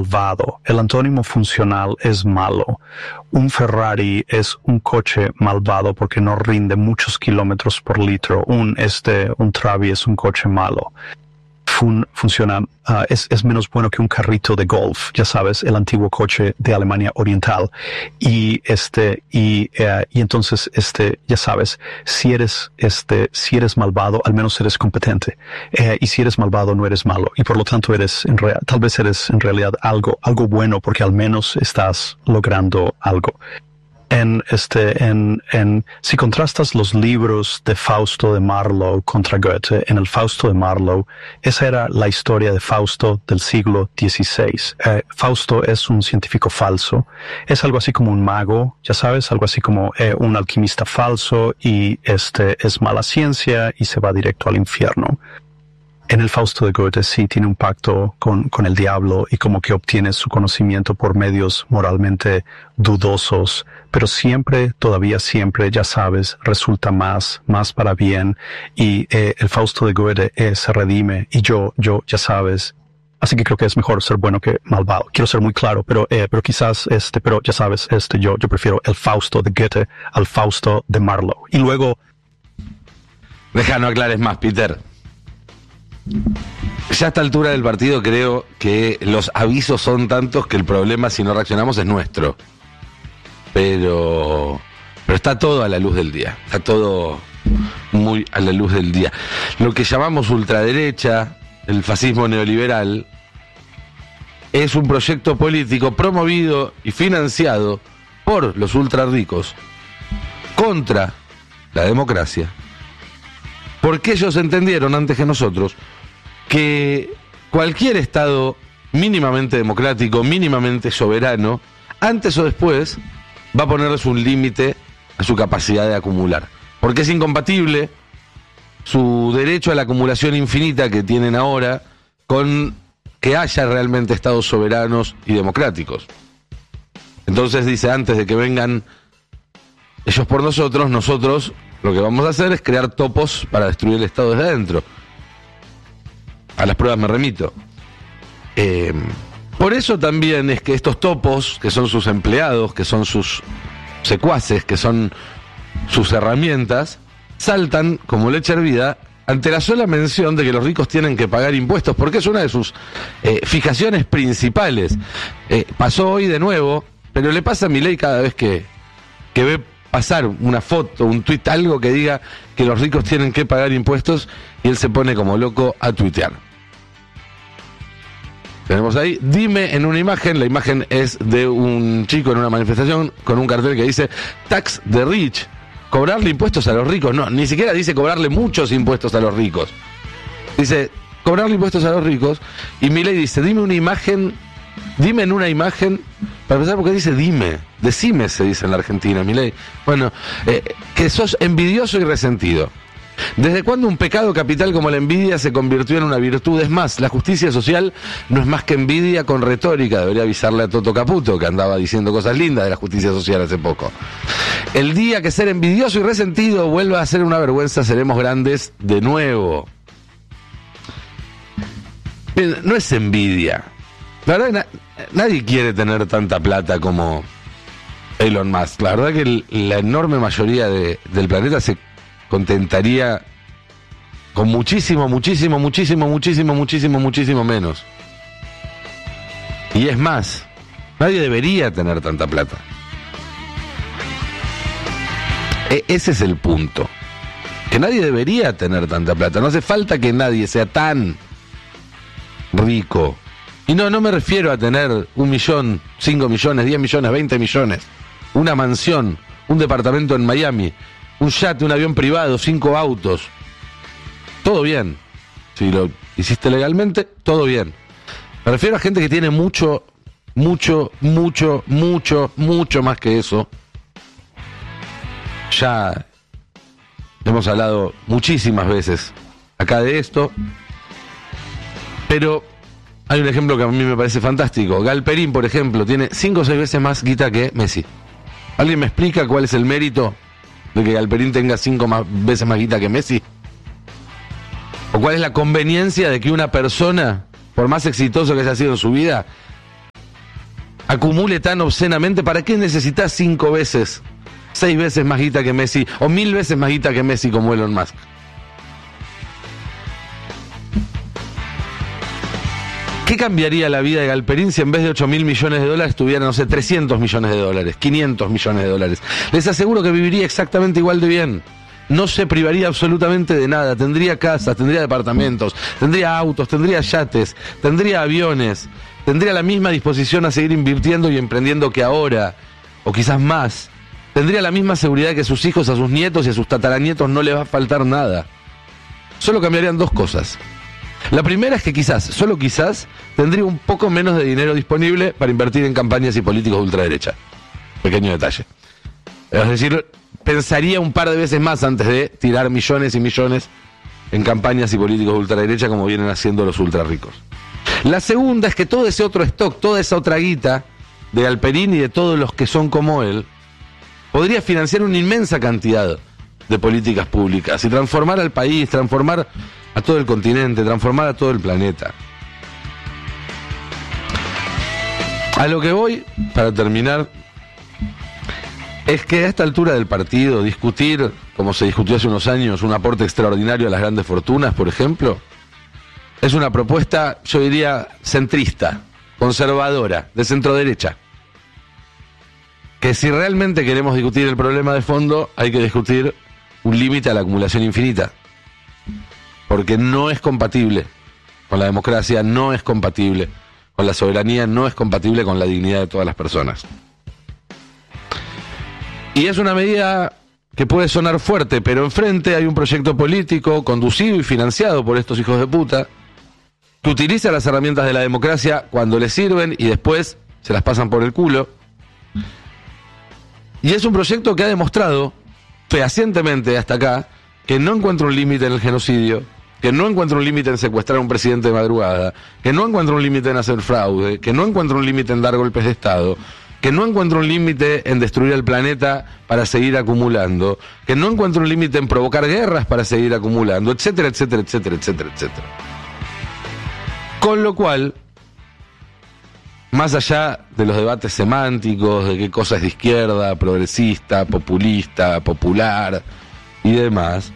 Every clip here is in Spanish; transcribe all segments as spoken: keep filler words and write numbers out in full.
malvado. El antónimo funcional es malo. Un Ferrari es un coche malvado porque no rinde muchos kilómetros por litro. Un, este, un Trabi es un coche malo. Fun, funciona, uh, es, es menos bueno que un carrito de golf, ya sabes, el antiguo coche de Alemania Oriental. Y este, y, uh, y entonces, este, ya sabes, si eres, este, si eres malvado, al menos eres competente. Uh, y si eres malvado, no eres malo. Y por lo tanto eres, en real, tal vez eres en realidad algo, algo bueno, porque al menos estás logrando algo. En este, en, en, si contrastas los libros de Fausto de Marlowe contra Goethe, en el Fausto de Marlowe, esa era la historia de Fausto del siglo dieciséis. Eh, Fausto es un científico falso, es algo así como un mago, ya sabes, algo así como eh, un alquimista falso y este es mala ciencia y se va directo al infierno. En el Fausto de Goethe sí tiene un pacto con, con el diablo y como que obtiene su conocimiento por medios moralmente dudosos, pero siempre, todavía siempre, ya sabes, resulta más, más para bien y eh, el Fausto de Goethe eh, se redime y yo, yo, ya sabes, así que creo que es mejor ser bueno que malvado. Quiero ser muy claro, pero, eh, pero quizás, este, pero ya sabes, este, yo, yo prefiero el Fausto de Goethe al Fausto de Marlowe. Y luego... Deja, no aclares más, Peter. Ya a esta altura del partido creo que los avisos son tantos que el problema, si no reaccionamos, es nuestro. Pero, pero está todo a la luz del día. Está todo muy a la luz del día. Lo que llamamos ultraderecha, el fascismo neoliberal, es un proyecto político promovido y financiado por los ultrarricos contra la democracia. Porque ellos entendieron antes que nosotros que cualquier Estado mínimamente democrático, mínimamente soberano, antes o después va a ponerles un límite a su capacidad de acumular. Porque es incompatible su derecho a la acumulación infinita que tienen ahora con que haya realmente Estados soberanos y democráticos. Entonces dice, antes de que vengan ellos por nosotros, nosotros lo que vamos a hacer es crear topos para destruir el Estado desde adentro. A las pruebas me remito. Eh, por eso también es que estos topos, que son sus empleados, que son sus secuaces, que son sus herramientas, saltan como leche hervida ante la sola mención de que los ricos tienen que pagar impuestos, porque es una de sus eh, fijaciones principales. Eh, pasó hoy de nuevo, pero le pasa a Milei cada vez que, que ve pasar una foto, un tuit, algo que diga que los ricos tienen que pagar impuestos, y él se pone como loco a tuitear. Tenemos ahí, dime en una imagen, la imagen es de un chico en una manifestación con un cartel que dice Tax the Rich, cobrarle impuestos a los ricos. No, ni siquiera dice cobrarle muchos impuestos a los ricos. Dice cobrarle impuestos a los ricos, y Milei dice, dime una imagen, dime en una imagen, para empezar, porque dice dime, decime se dice en la Argentina, Milei. Bueno, eh, que sos envidioso y resentido. ¿Desde cuándo un pecado capital como la envidia se convirtió en una virtud? Es más, la justicia social no es más que envidia con retórica. Debería avisarle a Toto Caputo, que andaba diciendo cosas lindas de la justicia social hace poco. El día que ser envidioso y resentido vuelva a ser una vergüenza, seremos grandes de nuevo. Bien, no es envidia. La verdad, na- nadie quiere tener tanta plata como Elon Musk. La verdad que el, la enorme mayoría de, del planeta se contentaría con muchísimo, muchísimo, muchísimo, muchísimo, muchísimo, muchísimo menos. Y es más, nadie debería tener tanta plata. E- ese es el punto. Que nadie debería tener tanta plata. No hace falta que nadie sea tan rico. Y no, no me refiero a tener un millón, cinco millones, diez millones, veinte millones. Una mansión, un departamento en Miami, un yate, un avión privado, cinco autos. Todo bien. Si lo hiciste legalmente, todo bien. Me refiero a gente que tiene mucho, mucho, mucho, mucho, mucho más que eso. Ya hemos hablado muchísimas veces acá de esto. Pero hay un ejemplo que a mí me parece fantástico. Galperín, por ejemplo, tiene cinco o seis veces más guita que Messi. ¿Alguien me explica cuál es el mérito de que Galperín tenga cinco más, veces más guita que Messi? ¿O cuál es la conveniencia de que una persona, por más exitoso que haya sido en su vida, acumule tan obscenamente, ¿para qué necesitas cinco veces, seis veces más guita que Messi, o mil veces más guita que Messi como Elon Musk? ¿Qué cambiaría la vida de Galperín si en vez de ocho mil millones de dólares tuviera, no sé, trescientos millones de dólares, quinientos millones de dólares? Les aseguro que viviría exactamente igual de bien. No se privaría absolutamente de nada. Tendría casas, tendría departamentos, tendría autos, tendría yates, tendría aviones, tendría la misma disposición a seguir invirtiendo y emprendiendo que ahora, o quizás más. Tendría la misma seguridad que a sus hijos, a sus nietos y a sus tataranietos no les va a faltar nada. Solo cambiarían dos cosas. La primera es que quizás, solo quizás, tendría un poco menos de dinero disponible para invertir en campañas y políticos de ultraderecha. Pequeño detalle. Es decir, pensaría un par de veces más antes de tirar millones y millones en campañas y políticos de ultraderecha como vienen haciendo los ultrarricos. La segunda es que todo ese otro stock, toda esa otra guita de Galperín y de todos los que son como él, podría financiar una inmensa cantidad de políticas públicas y transformar al país, transformar a todo el continente, transformar a todo el planeta. A lo que voy, para terminar, es que a esta altura del partido, discutir, como se discutió hace unos años, un aporte extraordinario a las grandes fortunas, por ejemplo, es una propuesta, yo diría, centrista, conservadora, de centro-derecha. Que si realmente queremos discutir el problema de fondo, hay que discutir un límite a la acumulación infinita. Porque no es compatible con la democracia, no es compatible con la soberanía, no es compatible con la dignidad de todas las personas. Y es una medida que puede sonar fuerte, pero enfrente hay un proyecto político conducido y financiado por estos hijos de puta que utiliza las herramientas de la democracia cuando les sirven y después se las pasan por el culo. Y es un proyecto que ha demostrado fehacientemente hasta acá que no encuentra un límite en el genocidio, que no encuentra un límite en secuestrar a un presidente de madrugada, que no encuentra un límite en hacer fraude, que no encuentra un límite en dar golpes de Estado, que no encuentra un límite en destruir el planeta para seguir acumulando, que no encuentra un límite en provocar guerras para seguir acumulando, etcétera, etcétera, etcétera, etcétera, etcétera. Con lo cual, más allá de los debates semánticos, de qué cosa es de izquierda, progresista, populista, popular y demás,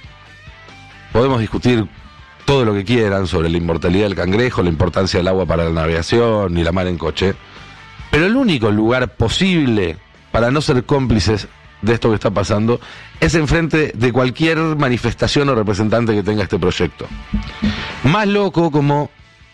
podemos discutir todo lo que quieran sobre la inmortalidad del cangrejo, la importancia del agua para la navegación y la mar en coche, pero el único lugar posible para no ser cómplices de esto que está pasando es enfrente de cualquier manifestación o representante que tenga este proyecto. Más loco como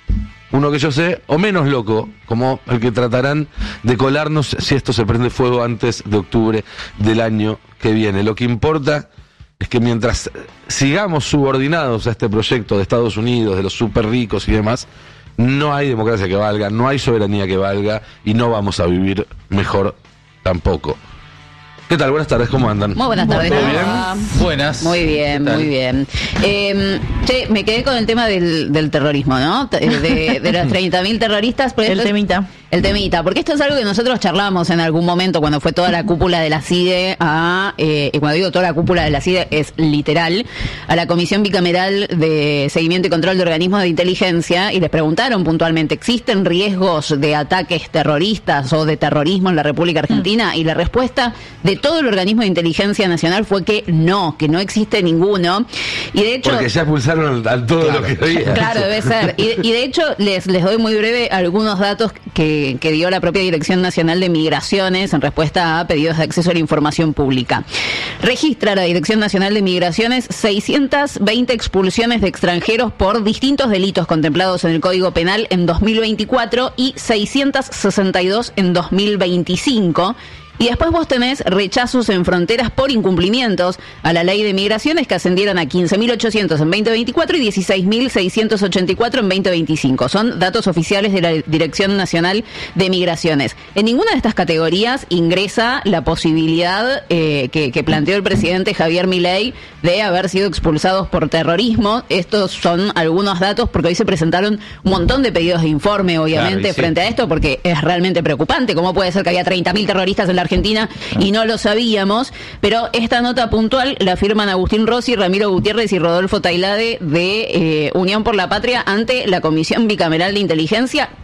uno que yo sé, o menos loco como el que tratarán de colarnos si esto se prende fuego antes de octubre del año que viene. Lo que importa es que mientras sigamos subordinados a este proyecto de Estados Unidos, de los súper ricos y demás, no hay democracia que valga, no hay soberanía que valga y no vamos a vivir mejor tampoco. ¿Qué tal? Buenas tardes, ¿cómo andan? Muy buenas tardes. ¿Todo bien? Buenas. Muy bien, muy bien. Eh, che, me quedé con el tema del, del terrorismo, ¿no? De, de los treinta mil terroristas. Por el temita. El temita, porque esto es algo que nosotros charlamos en algún momento cuando fue toda la cúpula de la C I D E a, eh, y cuando digo toda la cúpula de la C I D E es literal, a la Comisión Bicameral de Seguimiento y Control de Organismos de Inteligencia y les preguntaron puntualmente, ¿existen riesgos de ataques terroristas o de terrorismo en la República Argentina? Mm. Y la respuesta de todo el organismo de inteligencia nacional fue que no, que no existe ninguno. Y de hecho, porque ya expulsaron a todo claro, lo que había. Claro, debe ser. Y, y de hecho, les, les doy muy breve algunos datos que que dio la propia Dirección Nacional de Migraciones en respuesta a pedidos de acceso a la información pública. Registra la Dirección Nacional de Migraciones seiscientas veinte expulsiones de extranjeros por distintos delitos contemplados en el Código Penal en dos mil veinticuatro y seiscientas sesenta y dos en dos mil veinticinco. Y después vos tenés rechazos en fronteras por incumplimientos a la ley de migraciones que ascendieron a quince mil ochocientos en veinte veinticuatro y dieciséis mil seiscientos ochenta y cuatro en veinte veinticinco. Son datos oficiales de la Dirección Nacional de Migraciones. En ninguna de estas categorías ingresa la posibilidad eh, que, que planteó el presidente Javier Milei de haber sido expulsados por terrorismo. Estos son algunos datos porque hoy se presentaron un montón de pedidos de informe, obviamente, claro, sí, frente a esto, porque es realmente preocupante. ¿Cómo puede ser que había treinta mil terroristas en la Argentina y no lo sabíamos? Pero esta nota puntual la firman Agustín Rossi, Ramiro Gutiérrez y Rodolfo Tailade de eh, Unión por la Patria ante la Comisión Bicameral de Inteligencia,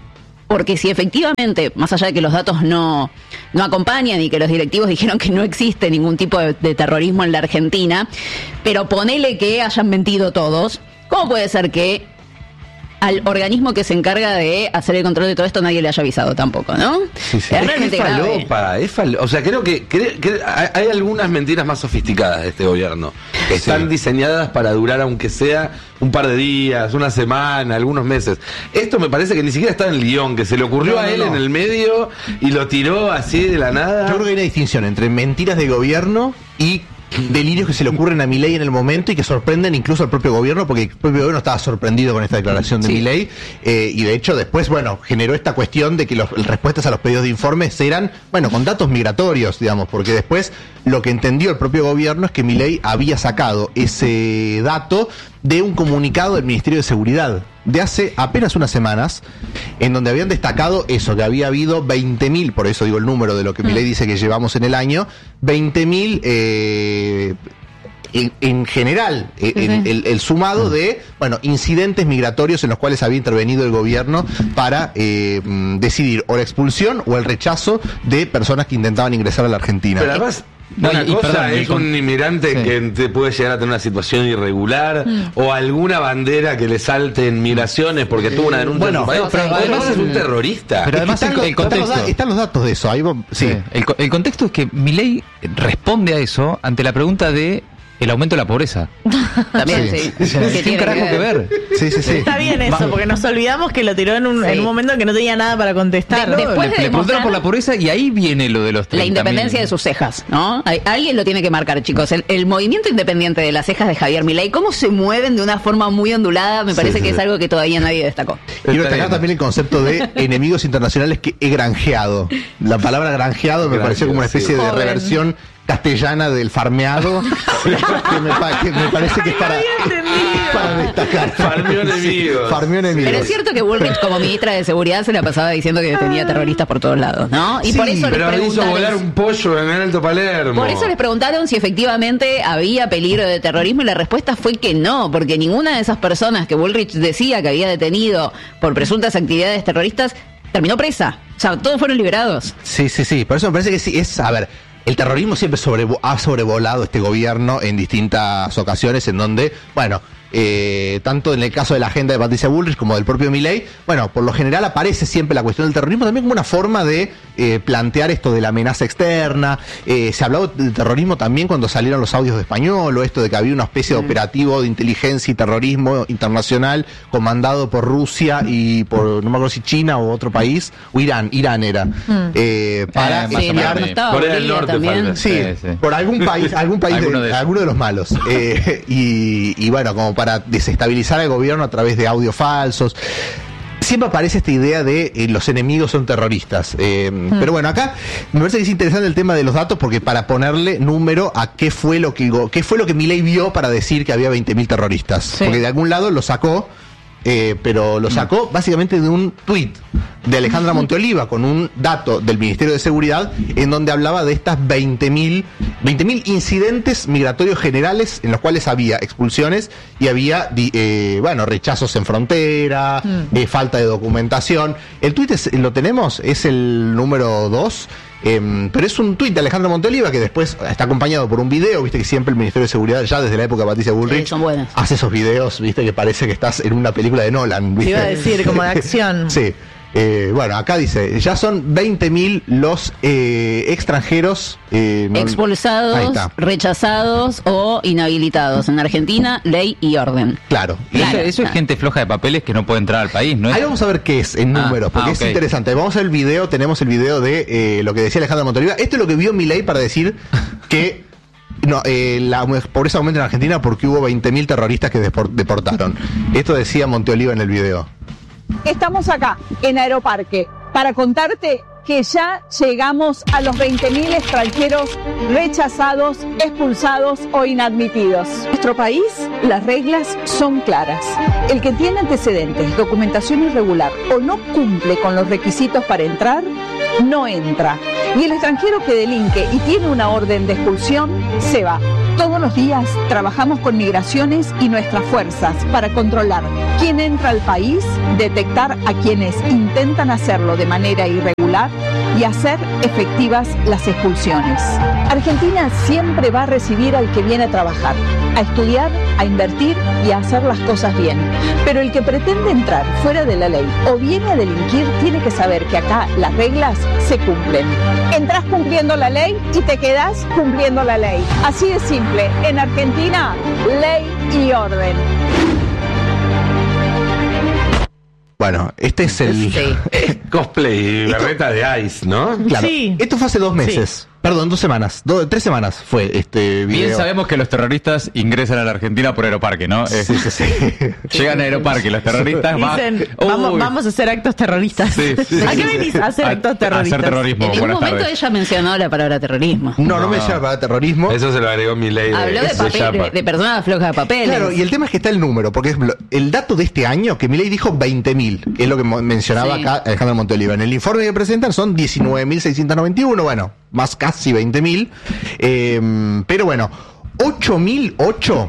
Porque si efectivamente, más allá de que los datos no, no acompañan y que los directivos dijeron que no existe ningún tipo de, de terrorismo en la Argentina, pero ponele que hayan mentido todos, ¿cómo puede ser que al organismo que se encarga de hacer el control de todo esto nadie le haya avisado tampoco, ¿no? Sí, sí. Es Es, realmente es grave. falopa, es falo- O sea, creo que, cre- cre- hay hay algunas mentiras más sofisticadas de este gobierno. Que están Sí. diseñadas para durar, aunque sea un par de días, una semana, algunos meses. Esto me parece que ni siquiera está en el guión, que se le ocurrió No, a no, él no. en el medio y lo tiró así de la nada. Yo creo que hay una distinción entre mentiras de gobierno y delirios que se le ocurren a Milei en el momento y que sorprenden incluso al propio gobierno, porque el propio gobierno estaba sorprendido con esta declaración de Sí. Milei, eh, y de hecho después, bueno, generó esta cuestión de que las respuestas a los pedidos de informes eran, bueno, con datos migratorios, digamos, porque después lo que entendió el propio gobierno es que Milei había sacado ese dato de un comunicado del Ministerio de Seguridad de hace apenas unas semanas, en donde habían destacado eso, que había habido veinte mil, por eso digo el número de lo que Milei dice que llevamos en el año, veinte mil eh, en, en general, eh, en el, el sumado de, bueno, incidentes migratorios en los cuales había intervenido el gobierno para eh, mm, decidir o la expulsión o el rechazo de personas que intentaban ingresar a la Argentina. Pero además, No, una y- y cosa perdón, es y con- un inmigrante Sí. que te puede llegar a tener una situación irregular o alguna bandera que le salte en migraciones porque tuvo una denuncia bueno, en su país. no, pero Otra además cosa es el- un terrorista. pero además están, el- los, el están los contexto. da- están los datos de eso. Ahí vos- sí. Sí. El, co- el contexto es que Milei responde a eso ante la pregunta de el aumento de la pobreza. También, Sí. sí. O sea, ¿Qué ¿Qué tiene carajo que ver? Sí, sí, sí. Está bien eso, Va- porque nos olvidamos que lo tiró en un, Sí. en un momento que no tenía nada para contestar. De- después le, de le preguntaron demostrar- por la pobreza y ahí viene lo de los La treinta mil. independencia de sus cejas, ¿no? Hay- Alguien lo tiene que marcar, chicos. El, el movimiento independiente de las cejas de Javier Milei, cómo se mueven de una forma muy ondulada, me Sí, parece sí, que sí. es algo que todavía nadie destacó. Quiero Está destacar bien. también el concepto de enemigos internacionales que he granjeado. La palabra granjeado me Granjeado, pareció como una especie sí. de Joven. reversión castellana del farmeado que, me, pa- que me parece que es para, para destacar. Farmeó enemigos. Farmeó enemigos. Pero es cierto que Bullrich, como ministra de Seguridad, se la pasaba diciendo que tenía terroristas por todos lados, ¿no? Y Sí, por eso les Pero hizo preguntaron- volar un pollo en el Alto Palermo. Por eso les preguntaron si efectivamente había peligro de terrorismo y la respuesta fue que no, porque ninguna de esas personas que Bullrich decía que había detenido por presuntas actividades terroristas terminó presa. O sea, todos fueron liberados. Sí, sí, sí. Por eso me parece que sí. Es, a ver, el terrorismo siempre sobrevo- ha sobrevolado este gobierno en distintas ocasiones en donde, bueno, eh, tanto en el caso de la agenda de Patricia Bullrich como del propio Milei, bueno, por lo general aparece siempre la cuestión del terrorismo también como una forma de eh, plantear esto de la amenaza externa. Eh, se habló de terrorismo también cuando salieron los audios de Español, o esto de que había una especie de operativo de inteligencia y terrorismo internacional comandado por Rusia y por, no me acuerdo si China o otro país, o Irán, Irán era, eh, para Eh, más Sí, o no, menos. no estaba Corea del Bolivia Norte, también. falta. Sí, Sí, sí. por algún país, algún país, Alguno de, de esos. alguno de los malos. Eh, y, y bueno, como para desestabilizar al gobierno a través de audios falsos. Siempre aparece esta idea de eh, los enemigos son terroristas. Eh, Pero bueno, acá me parece que es interesante el tema de los datos porque para ponerle número a qué fue lo que qué fue lo que Milei vio para decir que había veinte mil terroristas. Sí. Porque de algún lado lo sacó, eh, pero lo sacó básicamente de un tuit de Alejandra Monteoliva con un dato del Ministerio de Seguridad en donde hablaba de estas veinte mil incidentes migratorios generales en los cuales había expulsiones y había di- eh, bueno, rechazos en frontera, eh, falta de documentación. El tuit es- lo tenemos, es el número dos. Em, pero es un tuit de Alejandra Monteoliva que después está acompañado por un video, viste que siempre el Ministerio de Seguridad, ya desde la época de Patricia Bullrich, Sí, son buenos. hace esos videos, viste, que parece que estás en una película de Nolan, Te ¿viste? iba a decir, como de acción. Sí. Eh, bueno, acá dice, ya son veinte mil los eh, extranjeros eh, no- Ahí Expulsados, está. rechazados o inhabilitados. En Argentina, ley y orden. Claro. Eso, Claro. eso es gente floja de papeles que no puede entrar al país, ¿no es? Ahí vamos a ver qué es en Ah, números, porque ah, es ok. interesante. Vamos a ver el video, tenemos el video de eh, lo que decía Alejandra Monteoliva. Esto es lo que vio Milei para decir que no, eh, la pobreza aumenta en Argentina porque hubo veinte mil terroristas que despor- deportaron. Esto decía Monteoliva en el video. Estamos acá, en Aeroparque, para contarte que ya llegamos a los veinte mil extranjeros rechazados, expulsados o inadmitidos. En nuestro país, las reglas son claras. El que tiene antecedentes, documentación irregular o no cumple con los requisitos para entrar, no entra. Y el extranjero que delinque y tiene una orden de expulsión, se va. Todos los días trabajamos con migraciones y nuestras fuerzas para controlar quién entra al país, detectar a quienes intentan hacerlo de manera irregular y hacer efectivas las expulsiones. Argentina siempre va a recibir al que viene a trabajar, a estudiar, a invertir y a hacer las cosas bien. Pero el que pretende entrar fuera de la ley o viene a delinquir tiene que saber que acá las reglas se cumplen. Entrás cumpliendo la ley y te quedás cumpliendo la ley. Así de simple. En Argentina, ley y orden. Bueno, este es el... Sí. Cosplay, berreta de Ice, ¿no? Claro, Sí. esto fue hace dos meses. Perdón, dos semanas. Do- tres semanas fue este video. Bien sabemos que los terroristas ingresan a la Argentina por Aeroparque, ¿no? Eh, Sí, sí, sí. Llegan a Aeroparque los terroristas. va- Dicen, vamos, Uy, vamos a hacer actos terroristas. Sí, sí, ¿A sí, qué sí. venís a hacer A- actos a terroristas? hacer terrorismo. En ningún Buenas momento tardes. ella mencionó la palabra terrorismo. No, no, No. me llama para terrorismo. Eso se lo agregó mi ley de, Habló de, de papel, Chapa. de, de personas flojas de papeles. Claro, y el tema es que está el número, porque es lo- el dato de este año, que Milei dijo veinte mil, es lo que mo- mencionaba Sí. acá Alejandro Monteoliva. En el informe que presentan son diecinueve mil seiscientos noventa y uno, bueno, más casi veinte mil. Eh, pero bueno, ocho mil ocho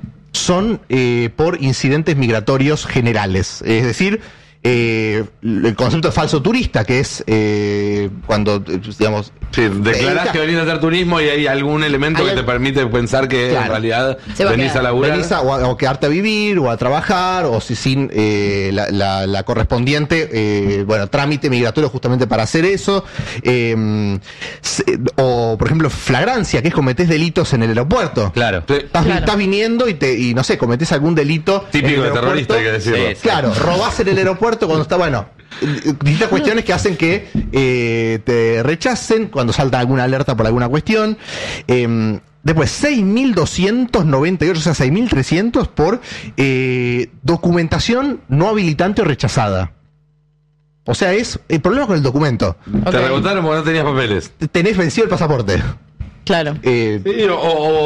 son eh, por incidentes migratorios generales. Es decir, eh, el concepto de falso turista, que es eh, cuando, eh, digamos... Sí, declarás eh, que venís a hacer turismo y hay algún elemento Hay que al- te permite pensar que Claro. en realidad Se va a venís quedar. a laburar. Venís a- o, a, o quedarte a vivir o a trabajar o si sin eh, la, la- la correspondiente eh, bueno trámite migratorio justamente para hacer eso, eh, se- o por ejemplo flagrancia, que es cometés delitos en el aeropuerto. Claro. Sí, Estás, Claro. estás viniendo y te y no sé, cometés algún delito en típico el de terrorista, aeropuerto. hay que decirlo. Sí, sí. Claro, robás en el aeropuerto cuando está, bueno, eh, distintas cuestiones que hacen que eh, te rechacen cuando salta alguna alerta por alguna cuestión. Eh, después, seis mil doscientos noventa y ocho, o sea, seis mil trescientos por eh, documentación no habilitante o rechazada. O sea, es el problema con el documento. Ok. Te rebotaron porque no tenías papeles. Tenés vencido el pasaporte. Claro. Eh, Sí, o,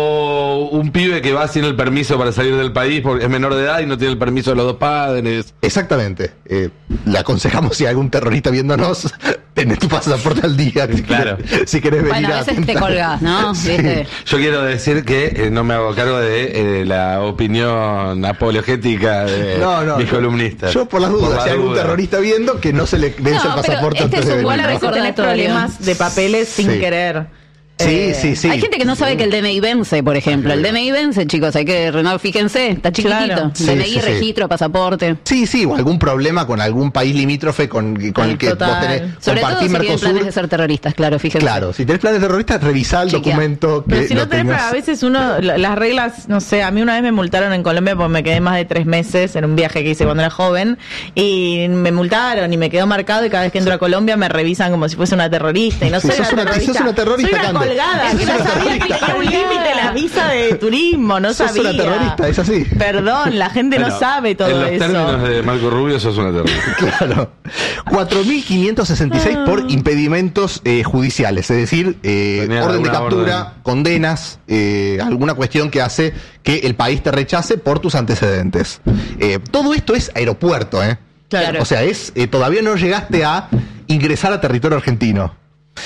o un pibe que va sin el permiso para salir del país porque es menor de edad y no tiene el permiso de los dos padres. Exactamente. Eh, le aconsejamos si hay algún terrorista viéndonos, tenés tu pasaporte al día. Si Claro. querés, si querés venir Bueno, a veces te atentar. colgás, ¿no? Sí. ¿Viste? Yo quiero decir que eh, no me hago cargo de eh, la opinión apologética de No, no, mis yo- columnistas. Yo por las dudas, Por la si hay algún duda. terrorista viendo, que no se le vence No, el pero pasaporte este antes es de un venir. buen Igual a ¿no? veces tenés recordatorio. problemas de papeles sin Sí. querer. Sí, Eh, sí, sí. Hay gente que no sabe que el D N I vence, por ejemplo. El D N I vence, chicos, hay que renovar, fíjense, está chiquitito. Claro. Sí, D N I, sí, sí. registro, pasaporte. Sí, sí, o algún problema con algún país limítrofe con, con el que Total. vos tenés Sobre todo compartís si tienen planes de Mercosur. ser terroristas, claro, fíjense. Claro, si tenés planes terroristas, revisá el Chequea. documento que Pero si no lo tenés, tengas. a veces uno, la- las reglas, no sé, a mí una vez me multaron en Colombia porque me quedé más de tres meses en un viaje que hice cuando era joven y me multaron y me quedó marcado y cada vez que entro a Colombia me revisan como si fuese una terrorista y no Sí, soy sos una una- terrorista. sos una terrorista, soy una Cande. colgada, Sos que una no sabía que terrorista. tenía un límite la visa de turismo, no Sos sabía. una terrorista, es así. Perdón, la gente no Bueno, sabe todo en los eso. términos de Marco Rubio sos una terrorista. Claro. cuatro mil quinientos sesenta y seis Ah. por impedimentos eh, judiciales, es decir, eh, Tenía orden de alguna captura, orden. condenas, eh, alguna cuestión que hace que el país te rechace por tus antecedentes. Eh, todo esto es aeropuerto, ¿eh? Claro. O sea, es eh, todavía no llegaste a ingresar a territorio argentino.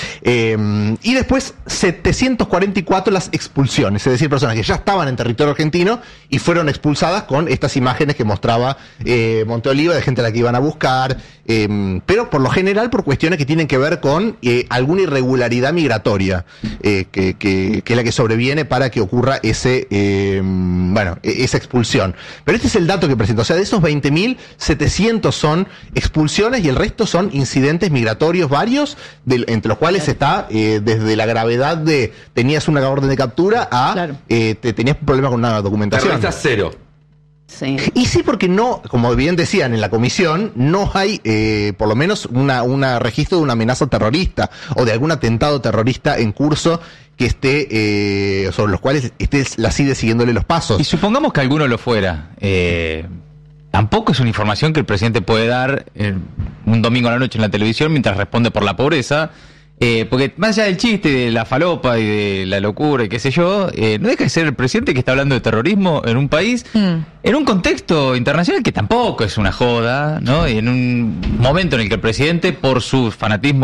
Eh, y después setecientos cuarenta y cuatro las expulsiones, es decir, personas que ya estaban en territorio argentino y fueron expulsadas con estas imágenes que mostraba eh, Monteoliva de gente a la que iban a buscar, eh, pero por lo general por cuestiones que tienen que ver con eh, alguna irregularidad migratoria, eh, que, que- que es la que sobreviene para que ocurra ese, eh, bueno, e- esa expulsión. Pero este es el dato que presento, o sea, de esos veinte mil, setecientos son expulsiones y el resto son incidentes migratorios varios, del- entre los cuales está eh, desde la gravedad de tenías una orden de captura a Claro. eh, te tenías un problema con una documentación. Terrorista cero. Sí. Y sí, porque no, como bien decían en la comisión, no hay eh, por lo menos una, una registro de una amenaza terrorista o de algún atentado terrorista en curso que esté, eh, sobre los cuales esté la C I D E siguiéndole los pasos. Y supongamos que alguno lo fuera. Eh, tampoco es una información que el presidente puede dar eh, un domingo a la noche en la televisión mientras responde por la pobreza. Eh, porque más allá del chiste, de la falopa y de la locura y qué sé yo, eh, no deja de ser el presidente que está hablando de terrorismo en un país, Mm. en un contexto internacional que tampoco es una joda, ¿no? Y en un momento en el que el presidente, por sus fanatismos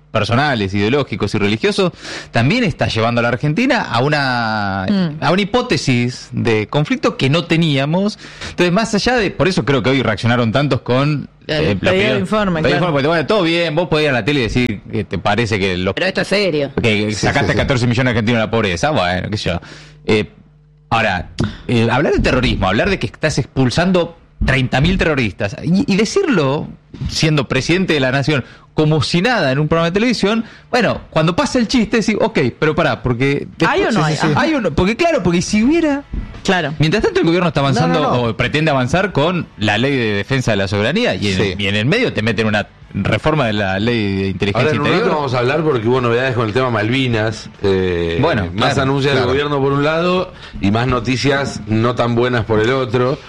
personales, ideológicos y religiosos, también está llevando a la Argentina a una, mm. a una hipótesis de conflicto que no teníamos. Entonces, más allá de, por eso creo que hoy reaccionaron tantos con Eh, pedido de informe, claro. claro. Porque, bueno, todo bien, vos podés ir a la tele y decir que te parece que los, pero esto es serio, que Sí, sacaste sí, sí. catorce millones de argentinos de la pobreza, bueno, qué sé yo. Eh, ahora, eh, hablar de terrorismo, hablar de que estás expulsando treinta mil terroristas y, y decirlo siendo presidente de la nación como si nada en un programa de televisión, bueno, cuando pasa el chiste decís, ok, pero pará, porque después, ¿Hay o no hay? sí, sí, sí. Ajá. Hay o no, porque claro, porque si hubiera. Claro. Mientras tanto el gobierno está avanzando No, no, no. o pretende avanzar con la ley de defensa de la soberanía y en, Sí. y en el medio te meten una reforma de la ley de inteligencia Ahora en un interior. rato vamos a hablar porque hubo novedades con el tema Malvinas. Eh, Bueno, más claro, anuncios claro. del gobierno por un lado y más noticias no tan buenas por el otro.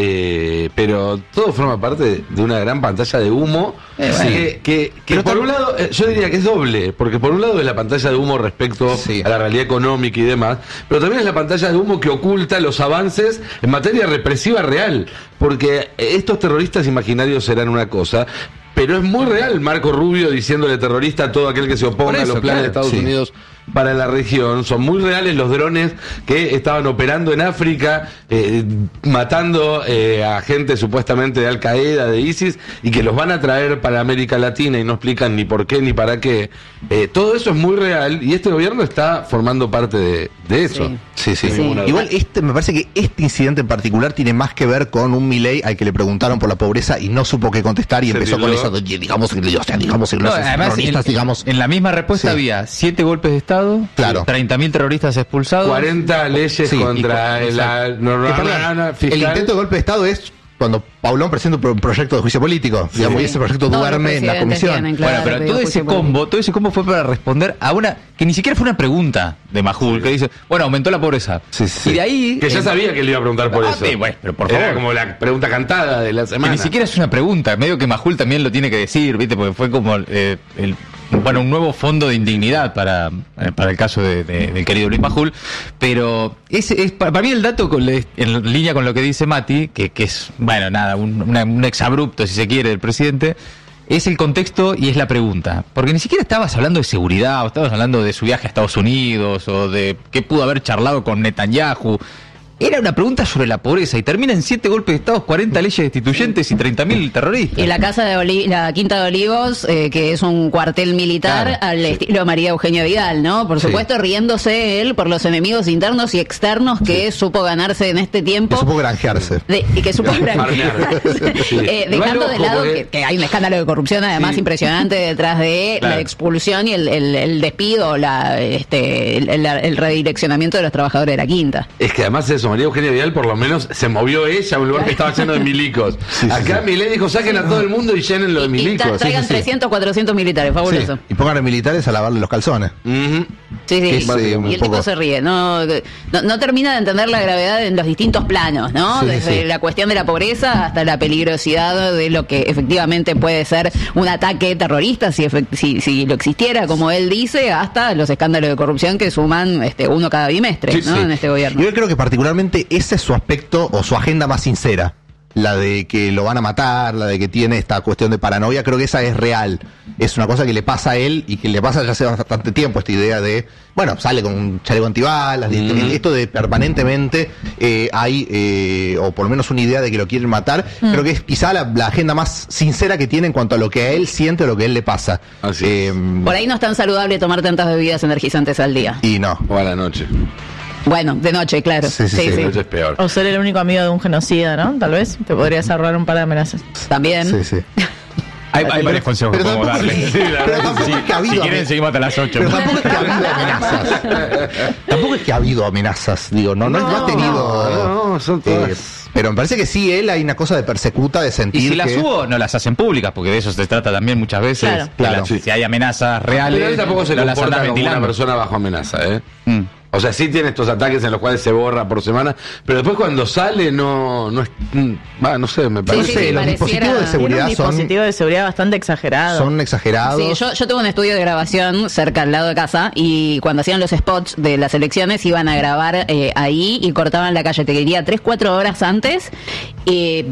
Eh, pero todo forma parte de una gran pantalla de humo Eh, bueno. que, que, que Pero por tam- un lado eh, yo diría que es doble, porque por un lado es la pantalla de humo respecto Sí. a la realidad económica y demás, pero también es la pantalla de humo que oculta los avances en materia represiva real, porque estos terroristas imaginarios serán una cosa, pero es muy real Marco Rubio diciéndole terrorista a todo aquel que se oponga Por eso, a los planes claro, de Estados sí. Unidos para la región. Son muy reales los drones que estaban operando en África, eh, matando eh, a gente supuestamente de Al Qaeda, de ISIS, y que los van a traer para América Latina y no explican ni por qué ni para qué. Eh, todo eso es muy real y este gobierno está formando parte de, de eso. Sí. Sí, sí. Sí. Igual este me parece que este incidente en particular tiene más que ver con un Milei al que le preguntaron por la pobreza y no supo qué contestar y Se empezó con tildó. eso, de, digamos, o sea, digamos, No, los además, terroristas, en, digamos. en la misma respuesta Sí. había siete golpes de Estado, Claro. treinta mil terroristas expulsados. cuarenta leyes Sí, contra y con- la Que, norma perdón, fiscal. el intento de golpe de Estado es cuando Paulón presenta un pro- proyecto de juicio político, digamos, y ese proyecto Todos los duerme en la presidentes comisión. tienen, claro, Bueno, pero pedido todo ese juicio político. combo, todo ese combo fue para responder a una que ni siquiera fue una pregunta de Majul, que dice, bueno, aumentó la pobreza. Sí, sí. Y de ahí Que ya eh, sabía que le iba a preguntar por Ah, eso. sí, bueno, pero por Era favor. como la pregunta cantada de la que semana. ni siquiera es una pregunta, medio que Majul también lo tiene que decir, ¿viste? Porque fue como eh, el bueno, un nuevo fondo de indignidad para, eh, para el caso de, de- del querido Luis Majul, pero ese es para, para mí el dato con, le- en línea con lo que dice Mati, que, que es, bueno, nada, un, una- un exabrupto, si se quiere, del presidente, es el contexto y es la pregunta. Porque ni siquiera estabas hablando de seguridad, o estabas hablando de su viaje a Estados Unidos, o de qué pudo haber charlado con Netanyahu. Era una pregunta sobre la pobreza y termina en siete golpes de Estado, cuarenta leyes destituyentes y treinta mil terroristas. Y la casa de Oli- la Quinta de Olivos, eh, que es un cuartel militar Claro, al sí. estilo María Eugenia Vidal, ¿no? Por Sí. supuesto, riéndose él por los enemigos internos y externos que supo ganarse en este tiempo. Que supo granjearse. De- y que supo Farmear. Sí. eh, Igual, dejando de ojo, lado porque- que, que hay un escándalo de corrupción además Sí. impresionante detrás de Claro. la expulsión y el, el- el despido, la, este, el, el- el redireccionamiento de los trabajadores de la Quinta. Es que además eso, María Eugenia Vidal por lo menos se movió ella a un lugar que estaba lleno de milicos. Sí, sí, Acá sí. Milei dijo, saquen a todo el mundo y llénenlo de Y, y milicos. tra- traigan sí, sí. trescientos, cuatrocientos militares, fabuloso. Sí, y pongan a militares a lavarle los calzones. Ujú. Sí, sí, Que es, eh, y un el poco- tipo se ríe, no, no, no termina de entender la gravedad en los distintos planos, ¿no? Sí, Desde sí. la cuestión de la pobreza hasta la peligrosidad de lo que efectivamente puede ser un ataque terrorista, si, efect- si, si lo existiera, como él dice, hasta los escándalos de corrupción que suman este uno cada bimestre, Sí, ¿no? sí. En este gobierno. Yo creo que particularmente ese es su aspecto o su agenda más sincera. La de que lo van a matar, la de que tiene esta cuestión de paranoia, creo que esa es real. Es una cosa que le pasa a él y que le pasa ya hace bastante tiempo, esta idea de, bueno, sale con un chaleco antibalas, de- Mm. esto de permanentemente eh, hay, eh, o por lo menos una idea de que lo quieren matar, creo que es quizá la, la agenda más sincera que tiene en cuanto a lo que a él siente o lo que a él le pasa. Así Eh, Por ahí no es tan saludable tomar tantas bebidas energizantes al día. y no. O a la noche. Bueno, de noche, claro. Sí, sí, sí, La noche es peor. O ser el único amigo de un genocida, ¿no? Tal vez te podrías ahorrar un par de amenazas. También. Sí, sí. Hay, hay varios consejos que Pero podemos tampoco, darle. sí, pero tampoco es que ha habido Si quieren, amenazas. seguimos hasta las ocho. Pero tampoco es que ha habido amenazas. Tampoco es que ha habido amenazas, digo, no, no, no ha tenido. no, no, son todas. eh, pero me parece que sí, él hay una cosa de persecuta, de sentir. Y si las que- hubo, no las hacen públicas, porque de eso se trata también muchas veces. Claro. Que Claro. las- Si hay amenazas reales, Pero él tampoco se no las comporta andan como una ventilando. persona bajo amenaza, ¿eh? Mm. O sea, sí tiene estos ataques en los cuales se borra por semana, pero después cuando sale no no es mm, va, no sé, me Sí, parece. sí, sí, los pareciera- dispositivos de Tiene un seguridad son, dispositivo de seguridad bastante exagerado. son exagerados. Sí, yo, yo tuve un estudio de grabación cerca al lado de casa y cuando hacían los spots de las elecciones iban a grabar eh, ahí y cortaban la calle, te diría, tres, cuatro horas antes. Eh,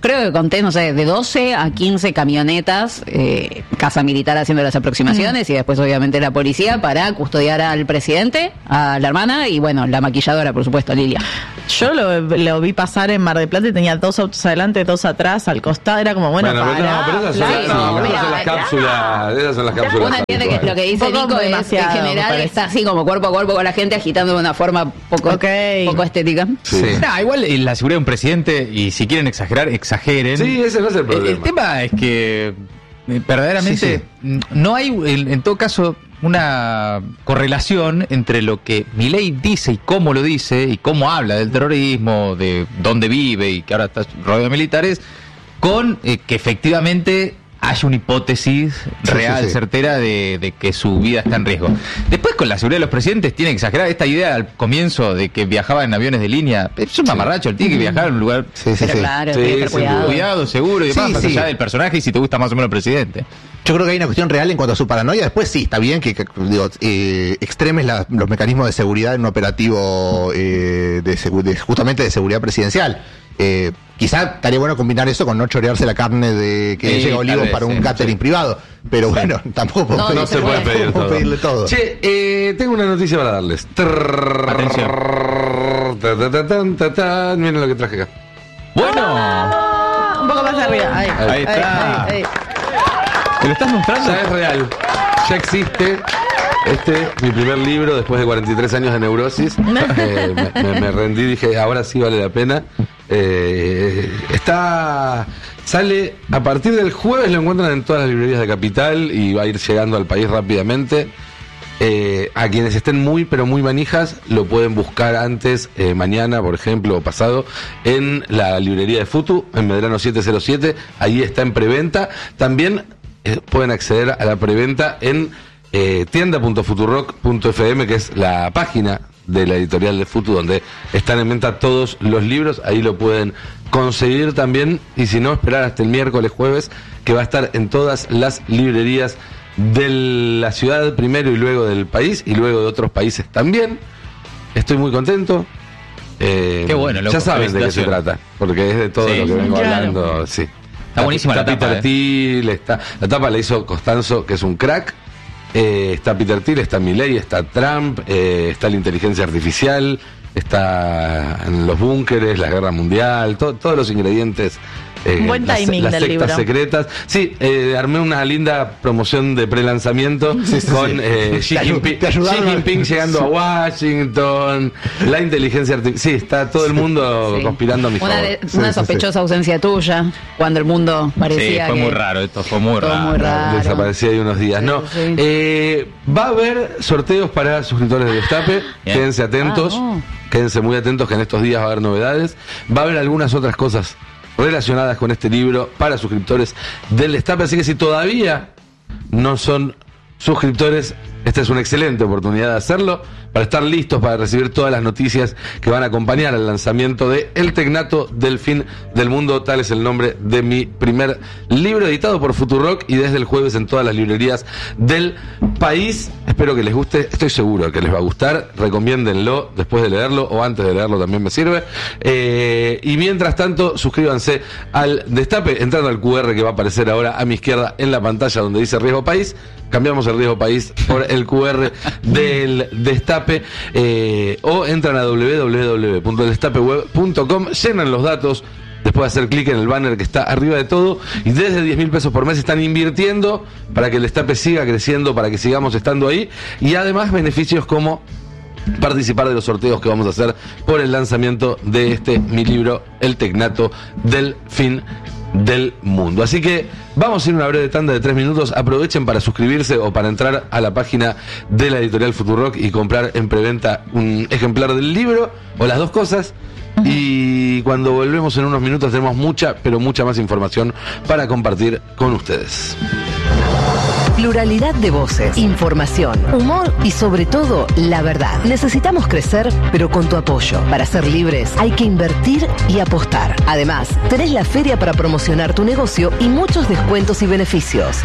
creo que conté, no sé, de doce a quince camionetas, eh, casa militar haciendo las aproximaciones, mm. y después obviamente la policía para custodiar al presidente, a la hermana y bueno, la maquilladora, por supuesto, Lilia. Yo lo, lo vi pasar en Mar del Plata y tenía dos autos adelante, dos atrás, al costado, era como, bueno, bueno pará, pero no, pero esas son, claro, no, pero esas mira, son las cápsulas, esas son las cápsulas. Uno entiende que lo que dice Nico es, en general, está así como cuerpo a cuerpo con la gente, agitando de una forma poco, okay. poco estética. Sí. Sí. No, igual la seguridad de un presidente, y si quieren exagerar, exageren. Sí, ese no es el problema. El, el tema es que verdaderamente sí, sí. no hay, en, en todo caso, una correlación entre lo que Milei dice y cómo lo dice y cómo habla del terrorismo, de dónde vive y que ahora está rodeado de militares, con eh, que efectivamente haya una hipótesis sí, real, sí, sí. certera de, de que su vida está en riesgo. Después, con la seguridad de los presidentes, tiene que exagerar esta idea al comienzo de que viajaba en aviones de línea. Es un mamarracho, el tiene que viajar en un lugar sí, sí, sí. claro, sí, sí, sí, cuidado. cuidado, seguro y demás, sí, más sí. allá del personaje y si te gusta más o menos el presidente. Yo creo que hay una cuestión real en cuanto a su paranoia. Después sí, está bien que, que digo, eh, extremes la, los mecanismos de seguridad en un operativo eh, de, de justamente de seguridad presidencial. Eh, quizá estaría bueno combinar eso con no chorearse la carne de que sí, llega Olivo vez, para un sí, catering sí. privado. Pero sí. bueno, tampoco no, no, no se puede pedir todo. pedirle todo. Che, eh, tengo una noticia para darles. Atención. Miren lo que traje acá. Bueno. Ah, un poco más arriba. Ahí, ahí, ahí está. Ahí, ahí, ahí. ¿Te lo estás mostrando? Ya es real. Ya existe. Este, mi primer libro después de cuarenta y tres años de neurosis. Eh, me, me, me rendí y dije, ahora sí vale la pena. Eh, está sale a partir del jueves, lo encuentran en todas las librerías de Capital y va a ir llegando al país rápidamente. Eh, a quienes estén muy pero muy manijas lo pueden buscar antes, eh, mañana por ejemplo o pasado, en la librería de Futu en Medrano setecientos siete. Ahí está en preventa. También eh, pueden acceder a la preventa en eh, tienda punto futurock punto f m, que es la página de la editorial de Futu, donde están en venta todos los libros. Ahí lo pueden conseguir también, y si no, esperar hasta el miércoles, jueves, que va a estar en todas las librerías de la ciudad primero y luego del país, y luego de otros países también. Estoy muy contento. Eh, Qué bueno, loco, ya saben de qué se trata, porque es de todo sí, lo que vengo claro. hablando. Sí. Está buenísima está la tapa. Peter Thiel, está, la tapa la hizo Costanzo, que es un crack. Eh, está Peter Thiel, está Milei, está Trump, eh, está la inteligencia artificial, está en los búnkeres, la guerra mundial, to, todos los ingredientes. Eh, Un buen timing las, las del sectas libro. secretas. Sí, eh, armé una linda promoción de pre-lanzamiento sí, sí, con sí. Eh, Xi Jinping, Xi Jinping llegando a Washington, la inteligencia artificial. Sí, está todo el mundo sí. conspirando a mi una favor. De, una sí, sospechosa sí, sí. ausencia tuya, cuando el mundo parecía sí, fue que... muy raro, esto fue muy raro. muy raro. Desaparecía ahí unos días. Sí, no, sí. Eh, va a haber sorteos para suscriptores de Destape. Bien. Quédense atentos, ah, no. quédense muy atentos que en estos días va a haber novedades. Va a haber algunas otras cosas relacionadas con este libro para suscriptores del Destape, así que si todavía no son suscriptores, esta es una excelente oportunidad de hacerlo, para estar listos para recibir todas las noticias que van a acompañar al lanzamiento de El Tecnato del Fin del Mundo. Tal es el nombre de mi primer libro, editado por Futurock y desde el jueves en todas las librerías del país. Espero que les guste, estoy seguro que les va a gustar. Recomiéndenlo después de leerlo o antes de leerlo, también me sirve. Eh, y mientras tanto, suscríbanse al Destape entrando al Q R que va a aparecer ahora a mi izquierda en la pantalla donde dice Riesgo País. Cambiamos el Riesgo País por el Q R del Destape. Eh, o entran a doble u doble u doble u punto el destape web punto com, llenan los datos, después de hacer clic en el banner que está arriba de todo, y desde diez mil pesos por mes están invirtiendo para que el Destape siga creciendo, para que sigamos estando ahí, y además beneficios como participar de los sorteos que vamos a hacer por el lanzamiento de este mi libro, El Tecnato del Fin del Mundo. Así que vamos a ir a una breve tanda de tres minutos. Aprovechen para suscribirse o para entrar a la página de la editorial Futurock y comprar en preventa un ejemplar del libro, o las dos cosas. Uh-huh. Y cuando volvemos en unos minutos tenemos mucha, pero mucha más información para compartir con ustedes. Pluralidad de voces, información, humor y sobre todo la verdad. Necesitamos crecer, pero con tu apoyo. Para ser libres hay que invertir y apostar. Además, tenés la feria para promocionar tu negocio y muchos descuentos y beneficios.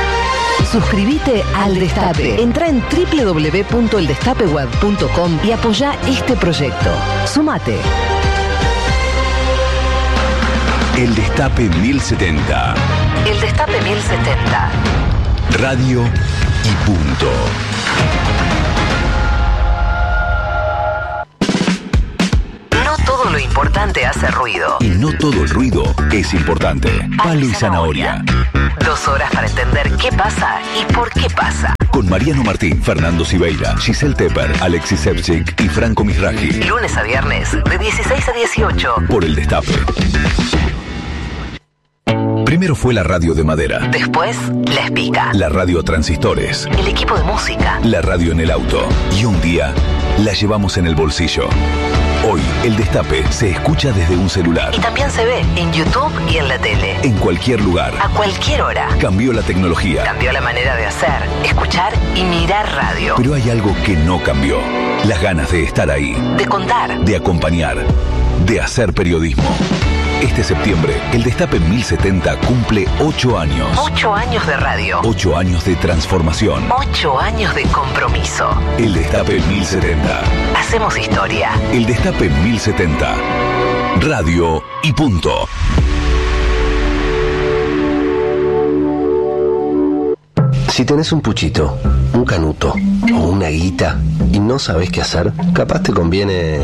Suscríbete al Destape. Entrá en doble u doble u doble u punto el destape web punto com y apoyá este proyecto. Sumate. El Destape mil setenta. El Destape mil setenta. Radio y punto. No todo lo importante hace ruido. Y no todo el ruido es importante. Palo y zanahoria. Dos horas para entender qué pasa y por qué pasa. Con Mariano Martín, Fernando Siveira, Giselle Tepper, Alexis Sepsic y Franco Misraji. Lunes a viernes, de dieciséis a dieciocho. Por el Destape. Primero fue la radio de madera. Después, La Espica. La radio a transistores. El equipo de música. La radio en el auto. Y un día, la llevamos en el bolsillo. Hoy, el Destape se escucha desde un celular. Y también se ve en YouTube y en la tele. En cualquier lugar. A cualquier hora. Cambió la tecnología. Cambió la manera de hacer, escuchar y mirar radio. Pero hay algo que no cambió. Las ganas de estar ahí. De contar. De acompañar. De hacer periodismo. Este septiembre, el Destape mil setenta cumple ocho años. Ocho años de radio. Ocho años de transformación. Ocho años de compromiso. El Destape mil setenta. Hacemos historia. El Destape mil setenta. Radio y punto. Si tenés un puchito, un canuto o una guita y no sabés qué hacer, capaz te conviene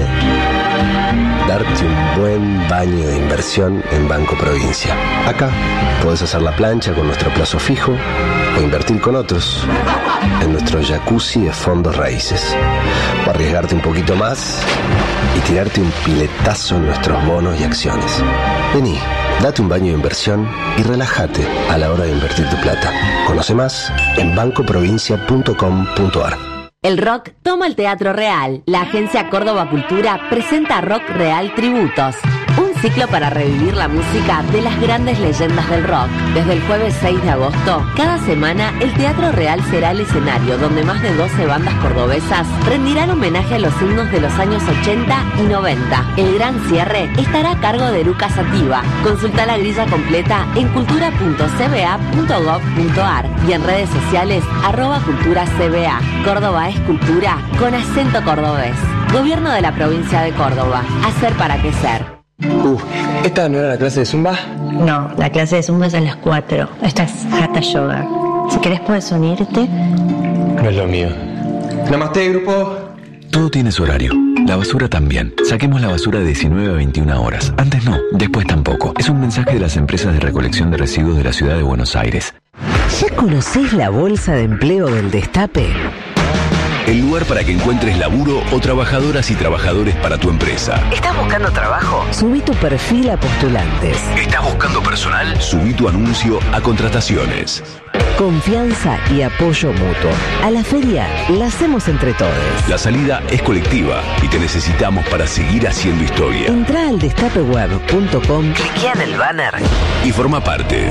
darte un buen baño de inversión en Banco Provincia. Acá podés hacer la plancha con nuestro plazo fijo o invertir con otros en nuestro jacuzzi de fondos raíces. O arriesgarte un poquito más y tirarte un piletazo en nuestros bonos y acciones. Vení, date un baño de inversión y relájate a la hora de invertir tu plata. Conoce más en banco provincia punto com punto ar. El rock toma el Teatro Real. La agencia Córdoba Cultura presenta Rock Real Tributos, un ciclo para revivir la música de las grandes leyendas del rock. Desde el jueves seis de agosto, cada semana el Teatro Real será el escenario donde más de doce bandas cordobesas rendirán homenaje a los himnos de los años ochenta y noventa. El gran cierre estará a cargo de Eruca Sativa. Consulta la grilla completa en cultura punto c b a punto gov punto ar y en redes sociales arroba cultura c b a. Córdoba es cultura con acento cordobés. Gobierno de la provincia de Córdoba. Hacer para crecer. Uh, ¿esta no era la clase de Zumba? No, la clase de Zumba es a las cuatro. Esta es Hatha Yoga. Si querés puedes unirte. No es lo mío. Namaste, grupo. Todo tiene su horario. La basura también. Saquemos la basura de diecinueve a veintiuna horas. Antes no, después tampoco. Es un mensaje de las empresas de recolección de residuos de la ciudad de Buenos Aires. ¿Ya conocés la bolsa de empleo del Destape? El lugar para que encuentres laburo o trabajadoras y trabajadores para tu empresa. ¿Estás buscando trabajo? Subí tu perfil a postulantes. ¿Estás buscando personal? Subí tu anuncio a contrataciones. Confianza y apoyo mutuo. A la feria la hacemos entre todos. La salida es colectiva y te necesitamos para seguir haciendo historia. Entrá al destape web punto com, cliquea en el banner y forma parte.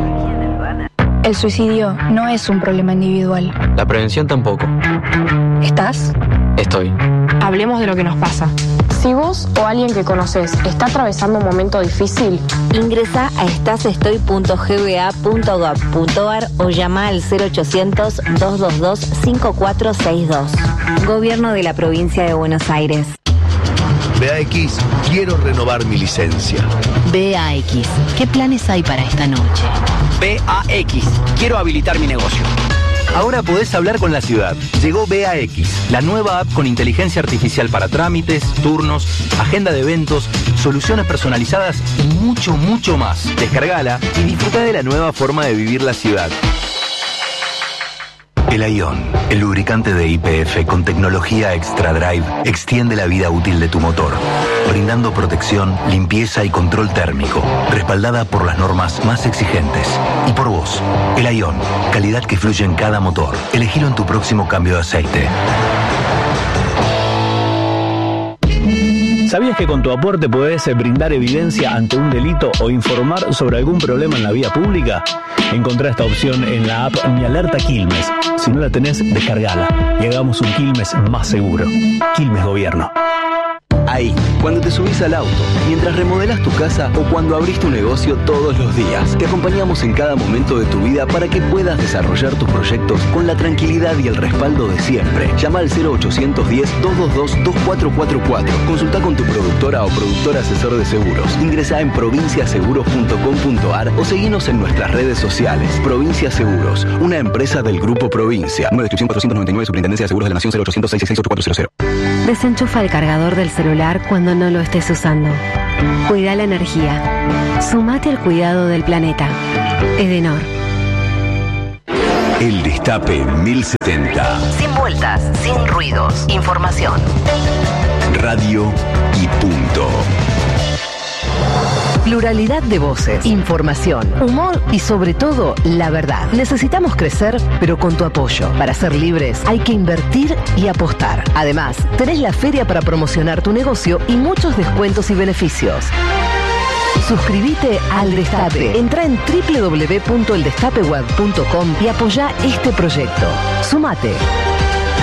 El suicidio no es un problema individual. La prevención tampoco. ¿Estás? Estoy. Hablemos de lo que nos pasa. Si vos o alguien que conoces está atravesando un momento difícil, ingresa a estasestoy punto g b a punto gov punto ar o llama al cero ochocientos, dos dos dos, cinco cuatro seis dos. Gobierno de la provincia de Buenos Aires. B A X, quiero renovar mi licencia. B A X, ¿qué planes hay para esta noche? B A X, quiero habilitar mi negocio. Ahora podés hablar con la ciudad. Llegó B A X, la nueva app con inteligencia artificial para trámites, turnos, agenda de eventos, soluciones personalizadas y mucho, mucho más. Descargala y disfruta de la nueva forma de vivir la ciudad. El Ion, el lubricante de Y P F con tecnología Extra Drive, extiende la vida útil de tu motor, brindando protección, limpieza y control térmico, respaldada por las normas más exigentes. Y por vos, el Ion, calidad que fluye en cada motor. Elegilo en tu próximo cambio de aceite. ¿Sabías que con tu aporte podés brindar evidencia ante un delito o informar sobre algún problema en la vía pública? Encontrá esta opción en la app Mi Alerta Quilmes. Si no la tenés, descargala y hagamos un Quilmes más seguro. Quilmes Gobierno. Ahí, cuando te subís al auto, mientras remodelás tu casa o cuando abrís tu negocio todos los días. Te acompañamos en cada momento de tu vida para que puedas desarrollar tus proyectos con la tranquilidad y el respaldo de siempre. Llama al cero ochocientos diez, doscientos veintidós, veinticuatro cuarenta y cuatro. Consulta con tu productora o productor asesor de seguros. Ingresa en provincia seguros punto com punto ar o seguinos en nuestras redes sociales. Provincia Seguros, una empresa del Grupo Provincia. Número de inscripción cuatrocientos noventa y nueve, Superintendencia de Seguros de la Nación, cero ochocientos seis seis seis ocho cuatro cero cero. Desenchufa el cargador del celular cuando no lo estés usando. Cuida la energía. Sumate al cuidado del planeta. Edenor. El Destape mil setenta. Sin vueltas, sin ruidos. Información. Radio y punto. Pluralidad de voces, información, humor y sobre todo la verdad. Necesitamos crecer, pero con tu apoyo. Para ser libres hay que invertir y apostar. Además, tenés la feria para promocionar tu negocio y muchos descuentos y beneficios. Suscríbete al Destape. Entra en doble u doble u doble u punto el destape web punto com y apoya este proyecto. Sumate.